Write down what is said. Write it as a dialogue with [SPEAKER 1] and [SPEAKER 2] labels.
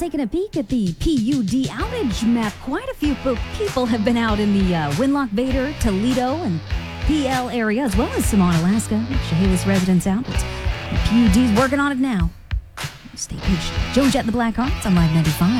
[SPEAKER 1] taking a peek at the PUD outage map. Quite a few people have been out in the Winlock, Vader, Toledo, and PL area, as well as Simon, Alaska. Chehalis residents out. The PUD's working on it now. Stay patient. Joan Jett and the Black Hearts on Live 95.